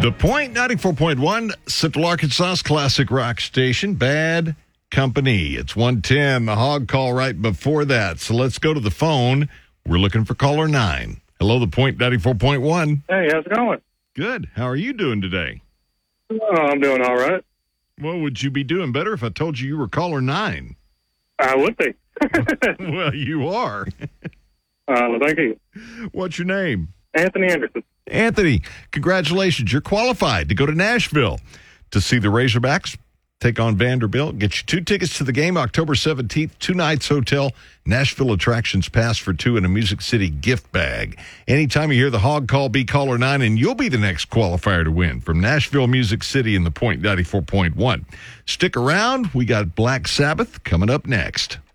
The Point 94.1, Central Arkansas classic rock station, Bad Company. It's 110, the hog call right before that. So let's go to the phone. We're looking for caller 9. Hello, The Point 94.1. Hey, how's it going? Good. How are you doing today? Oh, I'm doing all right. Well, would you be doing better if I told you were caller 9? I would be. Well, you are. Well, thank you. What's your name? Anthony Anderson. Anthony, congratulations. You're qualified to go to Nashville to see the Razorbacks take on Vanderbilt. Get you 2 tickets to the game October 17th, 2 nights hotel, Nashville Attractions Pass for 2, and a Music City gift bag. Anytime you hear the hog call, be caller 9, and you'll be the next qualifier to win from Nashville, Music City, and the Point 94.1. Stick around. We got Black Sabbath coming up next.